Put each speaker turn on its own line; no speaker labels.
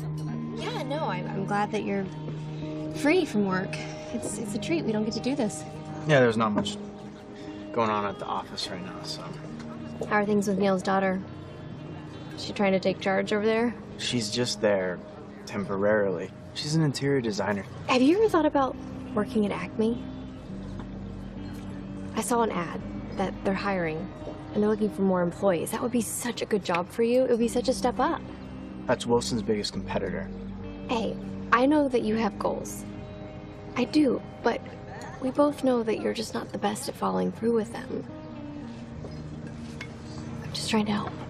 Yeah, no, I'm glad that you're free from work. It's a treat. We don't get to do this.
Yeah, there's not much going on at the office right now, so.
How are things with Neil's daughter? Is she trying to take charge over there?
She's just there temporarily. She's an interior designer.
Have you ever thought about working at Acme? I saw an ad that they're hiring, and they're looking for more employees. That would be such a good job for you. It would be such a step up.
That's Wilson's biggest competitor.
Hey, I know that you have goals. I do, but we both know that you're just not the best at following through with them. I'm just trying to help.